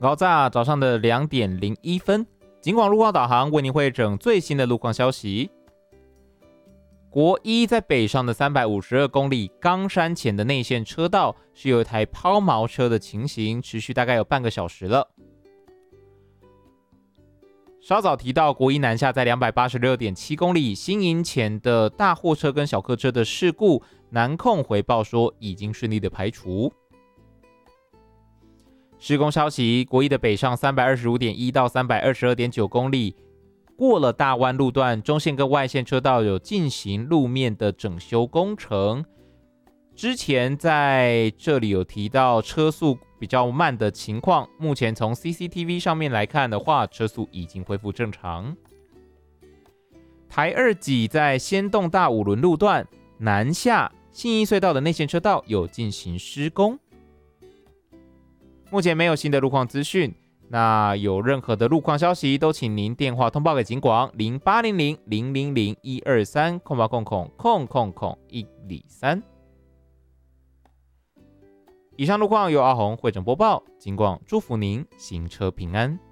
高炸早上的2点01分，警广路况导航为您汇整最新的路况消息。国一在北上的352公里冈山前的内线车道是有一台抛锚车的情形，持续大概有半个小时了。稍早提到国一南下在286.7公里新营前的大货车跟小客车的事故，南控回报说已经顺利的排除。施工消息，国一的北上325.1到322.9公里，过了大弯路段，中线跟外线车道有进行路面的整修工程。之前在这里有提到车速比较慢的情况，目前从 CCTV 上面来看的话，车速已经恢复正常。台二己在先动大五轮路段南下信义隧道的内线车道有进行施工。目前没有新的路况资讯，那有任何的路况消息都请您电话通报给警广0800-000-1230800-123。以上路况由阿红汇整播报，警广祝福您行车平安。